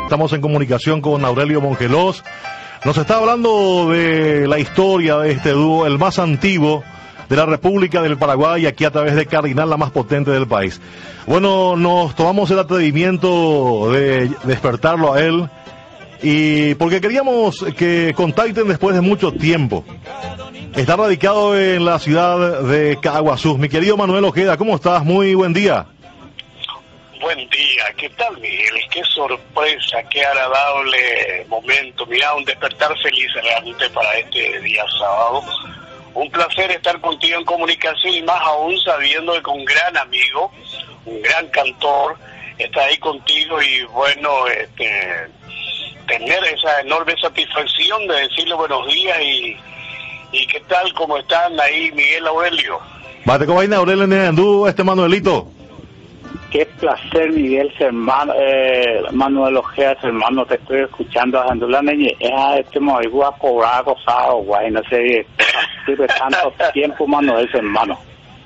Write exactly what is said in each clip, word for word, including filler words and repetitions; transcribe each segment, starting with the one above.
Estamos en comunicación con Aurelio Mongelós. Nos está hablando de la historia de este dúo, el más antiguo de la República del Paraguay, aquí a través de Cardinal, la más potente del país. Bueno, nos tomamos el atrevimiento de despertarlo a él, y porque queríamos que contacten después de mucho tiempo. Está radicado en la ciudad de Caaguazú. Mi querido Manuel Ojeda, ¿cómo estás? Muy buen día. Buen día, ¿qué tal, Miguel? Qué sorpresa, qué agradable momento. Mira, un despertar feliz realmente para este día sábado. Un placer estar contigo en comunicación, y más aún sabiendo que un gran amigo, un gran cantor, está ahí contigo, y bueno, este, tener esa enorme satisfacción de decirle buenos días y, y qué tal, cómo están ahí, Miguel, Aurelio. Bate con vaina, Aurelio Neandú, este Manuelito. Qué placer, Miguel, hermano, eh, Manuel Ojeda, hermano, te estoy escuchando, hablando la niña, es este movido a cobrar, gozado, guay, no sé, sirve tanto tiempo, Manuel, hermano.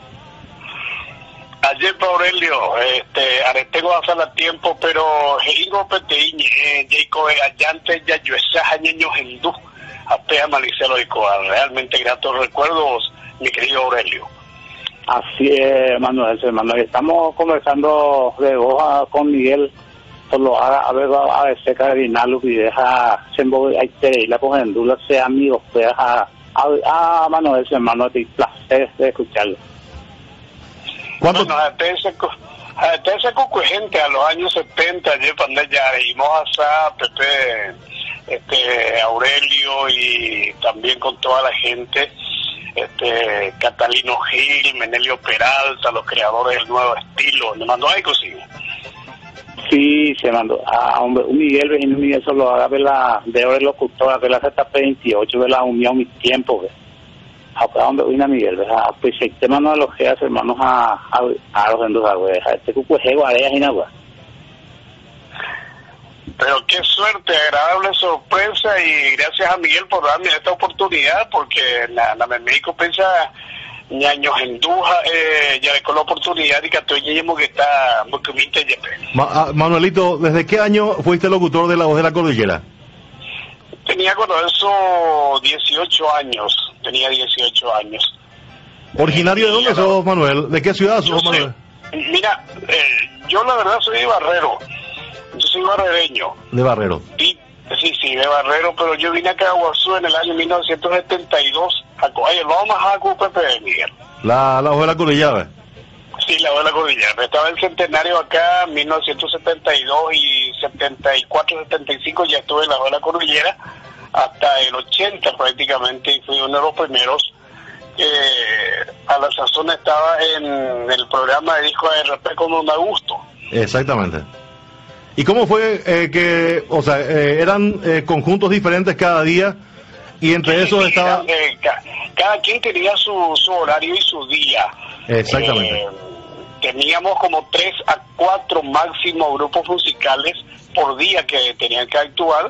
Ayer, Aurelio, este, ahora tengo que hacer tiempo, pero Jerigo Peteíñe, eh, Jacob, Allante, Yayuesa, Jañeño, Hendú, Apea, Malicelo y Coal, realmente gratos recuerdos, mi querido Aurelio. Así es, Manuel, hermano, estamos conversando de hoja con Miguel, solo a, a ver, a veces Cardinal, lo que deja, siempre hay que ir a coger en duda, sea amigo, pues a, a, a Manuel, hermano, de placer de escucharlo. ¿Cuánto? Bueno, hasta ese, hasta ese cuco gente a los años setenta, yo cuando ya íbamos a Pepe, este, Aurelio, y también con toda la gente, este, Catalino Gil, Menelio Peralta, los creadores del nuevo estilo. ¿Me mandó algo, sí? Sí, se mandó. Ah, hombre, un Miguel, vecino Miguel, solo haga de la, de ahora el locutor, de la Z P veintiocho, de la Unión, mis tiempos, acá donde vino Miguel, ¿verdad? Pues el tema no lo que hace, hermanos, a, a, a los endos, a este cuco es ego, a ellas y nada. Pero qué suerte, agradable sorpresa, y gracias a Miguel por darme esta oportunidad, porque la, la México piensa ñaños en Duja, eh, ya con la oportunidad y que estoy yendo que está muy comité. Ma, Manuelito, ¿desde qué año fuiste locutor de La Voz de la Cordillera? Tenía con eso dieciocho años, tenía dieciocho años. ¿Originario de dónde sos, Manuel? ¿De qué ciudad sos, Manuel? Mira, eh, yo la verdad soy de Barrero. Yo soy barrereño. ¿De Barrero? Sí, sí, sí, de Barrero, pero yo vine a Caaguazú en el año mil novecientos setenta y dos. Oye, vamos a Pepe de Miguel. La, la Voz de la Cordillera. Sí, la Voz de la Cordillera. Estaba el centenario acá, mil novecientos setenta y dos, y setenta y cuatro, setenta y cinco ya estuve en la Voz de la Cordillera, hasta el ochenta prácticamente, y fui uno de los primeros. Eh, a la sazón estaba en el programa de disco de R P con Don Augusto. Exactamente. ¿Y cómo fue eh, que, o sea, eh, eran eh, conjuntos diferentes cada día, y entre sí, esos estaba... Eh, ca, cada quien tenía su, su horario y su día. Exactamente. Eh, teníamos como tres a cuatro máximo grupos musicales por día que tenían que actuar,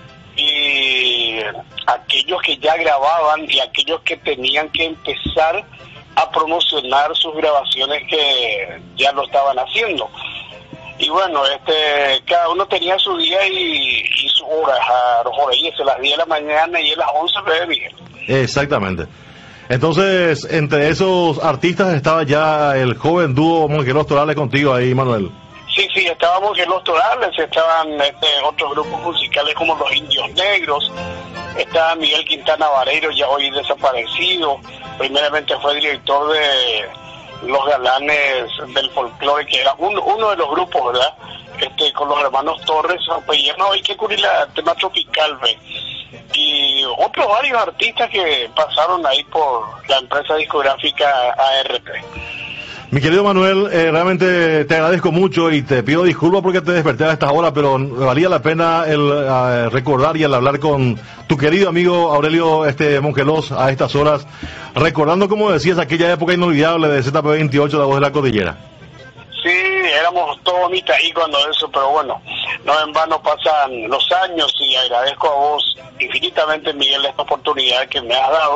y aquellos que ya grababan y aquellos que tenían que empezar a promocionar sus grabaciones que ya lo estaban haciendo. Y bueno, este, cada uno tenía su día y, y su hora. A los Reyes a las diez de la mañana y a las once de Miguel. Exactamente. Entonces, entre esos artistas estaba ya el joven dúo Mongelós Torales contigo ahí, Manuel. Sí, sí, estábamos Mongelós Torales, estaban este, otros grupos musicales como Los Indios Negros, estaba Miguel Quintana Vareiro, ya hoy desaparecido. Primeramente fue director de Los Galanes del Folclore, que era uno, uno de los grupos, ¿verdad? Este, con los hermanos Torres, pues ya no hay que cubrir el tema tropical, ¿ve? Y otros varios artistas que pasaron ahí por la empresa discográfica A R P. Mi querido Manuel, eh, realmente te agradezco mucho y te pido disculpas porque te desperté a estas horas, pero valía la pena el uh, recordar y el hablar con tu querido amigo Aurelio este Mongelós a estas horas, recordando, como decías, aquella época inolvidable de Z P veintiocho, La Voz de la Cordillera. Sí, éramos todos mitad ahí cuando eso, pero bueno, no en vano pasan los años, y agradezco a vos infinitamente, Miguel, esta oportunidad que me has dado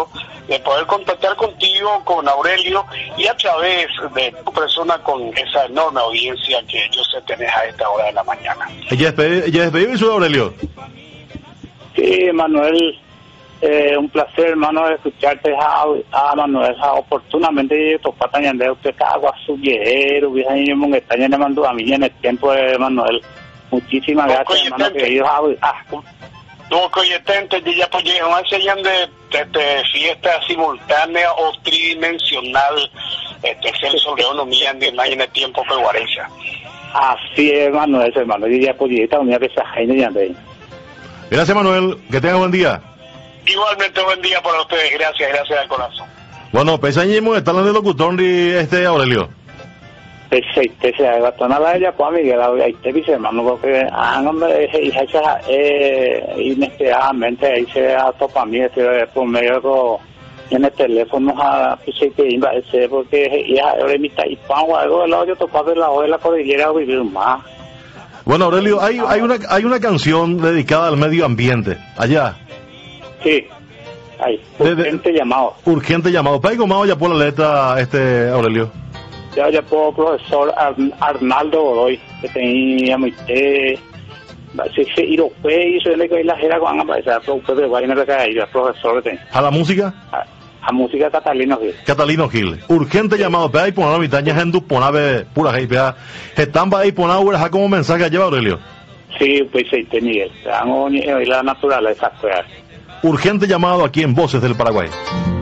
de poder contactar contigo, con Aurelio, y a través de tu persona con esa enorme audiencia que yo sé tenés a esta hora de la mañana. ¿Ya despedido y su Aurelio? Sí, Manuel, eh, un placer, hermano, escucharte a, a Manuel, a, oportunamente topata ñande usted agua su viejero, vieja y monetaña le mandó a mí en el tiempo de Manuel. Muchísimas gracias, hermano, que ellos ah, no, coyetente, yo ya pues llegan enseñan de, de, de fiesta simultánea o tridimensional, este Celso León mía en el tiempo que guarecha. Así es, Manuel, hermano, yo ya pues esta unidad de esa gente ya de. Gracias, Manuel, que tenga buen día. Igualmente buen día para ustedes, gracias, gracias al corazón. Bueno, pesañemos, está hablando de locutor de este Aurelio. Pese, pese a la la ella pues Miguel, ahí te dice, hermano, porque ah, no me y esa eh inesperadamente ahí se topa a mí este por medio de en el teléfono a pise que iba ese porque ya ahora mi está y pan o algo de lado yo topaba de la de la cordillera vivir más. Bueno, Aurelio, hay hay una hay una canción dedicada al medio ambiente allá. Sí. Hay urgente de, llamado. Urgente llamado. ¿Paigo más ya por la letra este Aurelio? Ya ya por profesor Arnaldo Godoy que tenía muy eh si se ir y se le que la era con a pasar por de vaina de caída profesor de a la música a, a música Catalino Gil Catalino Gil urgente llamado pe ahí poner la mitad en tu ponabe pura ahí pe están ahí poner ahora como mensaje lleva Aurelio. Sí, pues sí tenía la naturaleza. Urgente llamado aquí en Voces del Paraguay.